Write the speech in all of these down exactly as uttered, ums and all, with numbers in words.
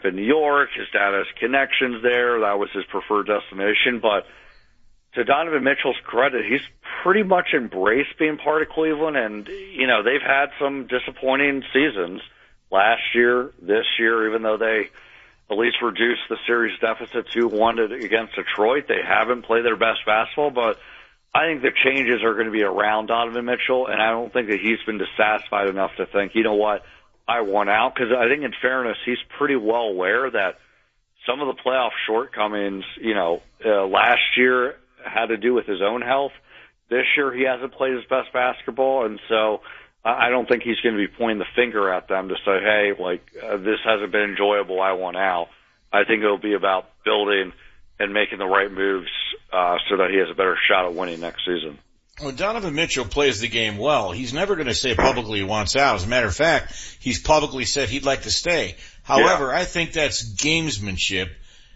in New York. His dad has connections there. That was his preferred destination. But to Donovan Mitchell's credit, he's pretty much embraced being part of Cleveland. And, you know, they've had some disappointing seasons last year, this year, even though they at least reduced the series deficit to one against Detroit. They haven't played their best basketball, but I think the changes are going to be around Donovan Mitchell, and I don't think that he's been dissatisfied enough to think, you know what, I won out. Because I think in fairness, he's pretty well aware that some of the playoff shortcomings, you know, uh, last year had to do with his own health. This year he hasn't played his best basketball, and so I don't think he's going to be pointing the finger at them to say, hey, like, uh, this hasn't been enjoyable, I won out. I think it'll be about building and making the right moves uh, so that he has a better shot at winning next season. Well, Donovan Mitchell plays the game well. He's never going to say publicly he wants out. As a matter of fact, he's publicly said he'd like to stay. However, yeah. I think that's gamesmanship.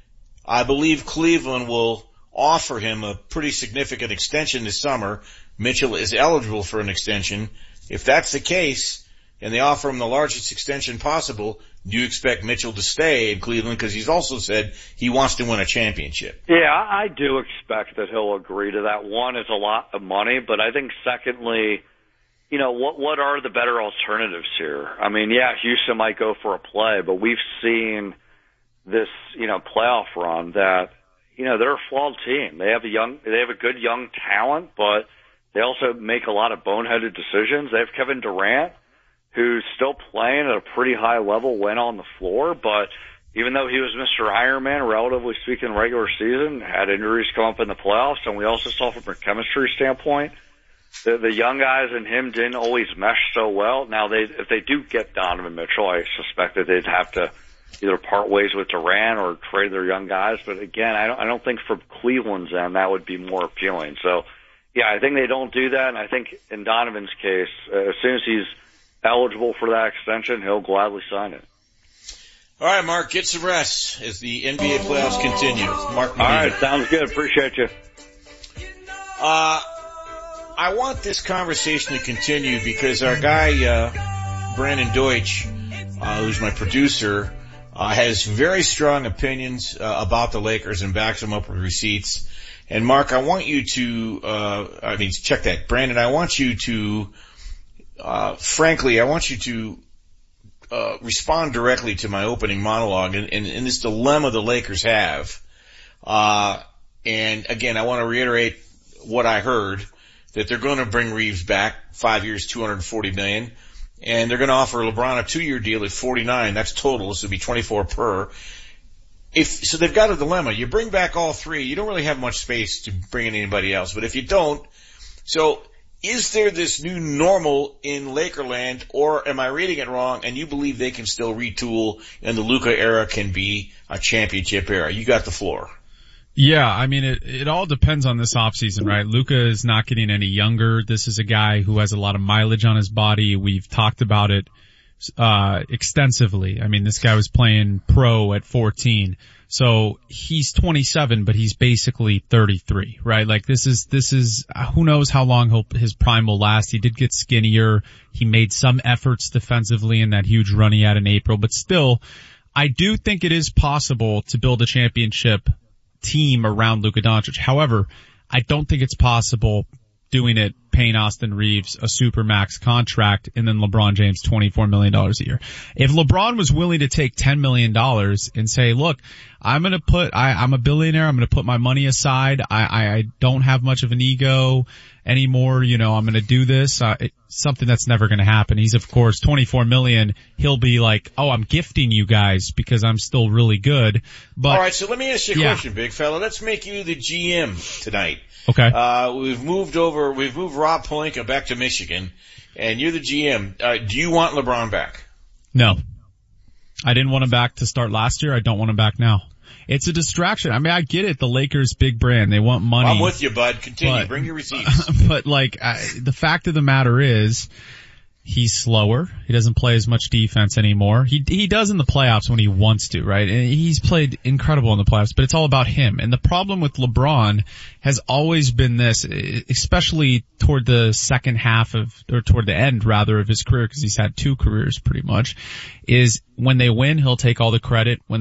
I believe Cleveland will offer him a pretty significant extension this summer. Mitchell is eligible for an extension. If that's the case, and they offer him the largest extension possible, do you expect Mitchell to stay in Cleveland? Because he's also said he wants to win a championship. Yeah, I do expect that he'll agree to that. One, is a lot of money, but I think secondly, you know, what what are the better alternatives here? I mean, yeah, Houston might go for a play, but we've seen this, you know, playoff run that, you know, they're a flawed team. They have a young, they have a good young talent, but they also make a lot of boneheaded decisions. They have Kevin Durant, who's still playing at a pretty high level when on the floor, but even though he was Mister Ironman, relatively speaking, regular season, had injuries come up in the playoffs, and we also saw from a chemistry standpoint, the, the young guys and him didn't always mesh so well. Now, they, if they do get Donovan Mitchell, I suspect that they'd have to either part ways with Durant or trade their young guys, but again, I don't, I don't think from Cleveland's end that would be more appealing. So, yeah, I think they don't do that, and I think in Donovan's case, uh, as soon as he's eligible for that extension, he'll gladly sign it. All right, Mark, get some rest as the N B A playoffs continue. Mark, all right, sounds good. Appreciate you. Uh, I want this conversation to continue because our guy, uh, Brandon Deutsch, uh, who's my producer, uh, has very strong opinions uh, about the Lakers and backs them up with receipts. And Mark, I want you to, uh, I mean, check that. Brandon, I want you to, uh, frankly, I want you to, uh, respond directly to my opening monologue and, and, and this dilemma the Lakers have. Uh, and again, I want to reiterate what I heard, that they're going to bring Reeves back, five years, two hundred forty million dollars, and they're going to offer LeBron a two-year deal at forty-nine. That's total. This would be twenty-four per. If, so they've got a dilemma. You bring back all three, you don't really have much space to bring in anybody else. But if you don't, so is there this new normal in Lakerland, or am I reading it wrong and you believe they can still retool and the Luka era can be a championship era? You got the floor. Yeah, I mean, it, it all depends on this offseason, right? Luka is not getting any younger. This is a guy who has a lot of mileage on his body. We've talked about it uh extensively. I mean, this guy was playing pro at fourteen. So he's twenty-seven, but he's basically thirty-three, right? Like this is, this is, who knows how long he'll, his prime will last. He did get skinnier. He made some efforts defensively in that huge run he had in April, but still, I do think it is possible to build a championship team around Luka Doncic. However, I don't think it's possible doing it paying Austin Reeves a supermax contract and then LeBron James twenty-four million dollars a year. If LeBron was willing to take ten million dollars and say, look, I'm going to put, I, I'm a billionaire, I'm going to put my money aside, I, I, I don't have much of an ego anymore, you know, I'm going to do this, uh, it, something that's never going to happen. He's, of course, twenty-four million dollars, he'll be like, oh, I'm gifting you guys because I'm still really good. But all right, so let me ask you a yeah. question, big fella. Let's make you the G M tonight. Okay. Uh, we've moved over, we've moved Rob Pelinka back to Michigan, and you're the G M. Uh, do you want LeBron back? No. I didn't want him back to start last year. I don't want him back now. It's a distraction. I mean, I get it. The Lakers, big brand. They want money. I'm with you, bud. Continue. But, Bring your receipts. But like, I, the fact of the matter is, he's slower. He doesn't play as much defense anymore. He he does in the playoffs when he wants to, right? And he's played incredible in the playoffs, but it's all about him. And the problem with LeBron has always been this, especially toward the second half of, or toward the end rather of his career, because he's had two careers pretty much, is when they win, he'll take all the credit. When